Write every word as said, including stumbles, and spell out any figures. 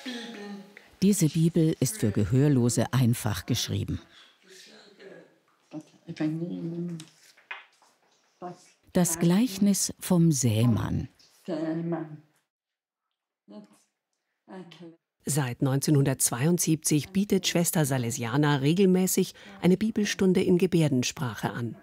Diese Bibel ist für Gehörlose einfach geschrieben. Das Gleichnis vom Sämann. Seit neunzehnhundertzweiundsiebzig bietet Schwester Salesiana regelmäßig eine Bibelstunde in Gebärdensprache an.